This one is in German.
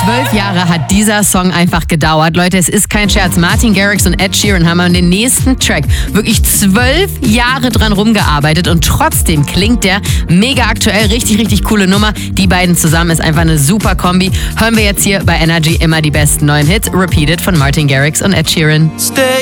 12 Jahre hat dieser Song einfach gedauert. Leute, es ist kein Scherz. Martin Garrix und Ed Sheeran haben an den nächsten Track wirklich 12 Jahre dran rumgearbeitet und trotzdem klingt der mega aktuell. Richtig, richtig coole Nummer. Die beiden zusammen ist einfach eine super Kombi. Hören wir jetzt hier bei Energy immer die besten neuen Hits. Repeated von Martin Garrix und Ed Sheeran.